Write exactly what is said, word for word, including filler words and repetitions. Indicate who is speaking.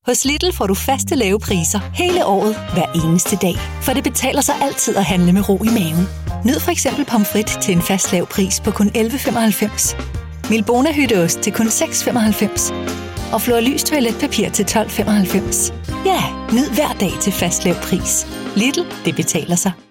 Speaker 1: Hos Lidl får du faste lave priser hele året, hver eneste dag. For det betaler sig altid at handle med ro i maven. Nyd for eksempel pomfrit til en fast lav pris på kun elleve femoghalvfems. Milbona hytteost til kun seks femoghalvfems. Og Florlys toiletpapir til tolv femoghalvfems. Ja, nyd hver dag til fast lav pris. Lidl, det betaler sig.